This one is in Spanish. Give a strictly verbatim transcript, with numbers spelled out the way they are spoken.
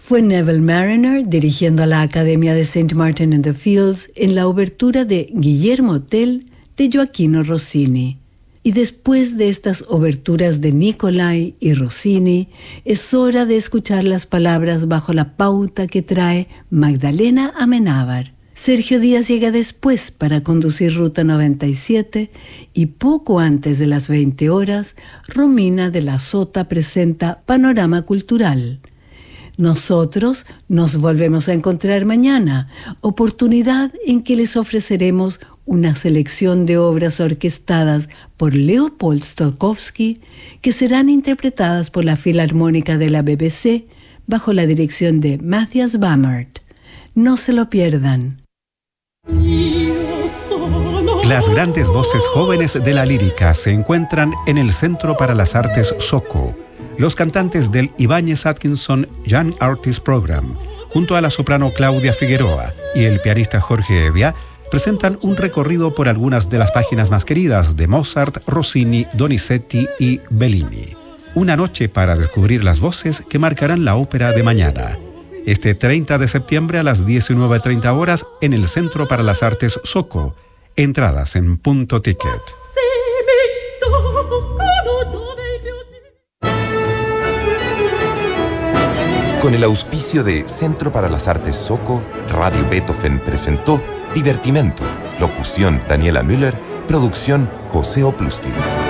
Fue Neville Marriner dirigiendo a la Academia de Saint Martin in the Fields en la obertura de Guillermo Tell de Gioachino Rossini. Y después de estas oberturas de Nicolai y Rossini, es hora de escuchar las palabras bajo la pauta que trae Magdalena Amenábar. Sergio Díaz llega después para conducir Ruta noventa y siete y poco antes de las veinte horas, Romina de la Sota presenta Panorama Cultural. Nosotros nos volvemos a encontrar mañana, oportunidad en que les ofreceremos una selección de obras orquestadas por Leopold Stokowski que serán interpretadas por la Filarmónica de la B B C bajo la dirección de Matthias Bamert. No se lo pierdan. Las grandes voces jóvenes de la lírica se encuentran en el Centro para las Artes Soco. Los cantantes del Ibáñez Atkinson Young Artist Program, junto a la soprano Claudia Figueroa y el pianista Jorge Evia, presentan un recorrido por algunas de las páginas más queridas de Mozart, Rossini, Donizetti y Bellini. Una noche para descubrir las voces que marcarán la ópera de mañana. Este treinta de septiembre a las diecinueve treinta horas en el Centro para las Artes Soco. Entradas en Punto Ticket. Con el auspicio de Centro para las Artes Soco, Radio Beethoven presentó Divertimento. Locución Daniela Müller. Producción José Opluskin.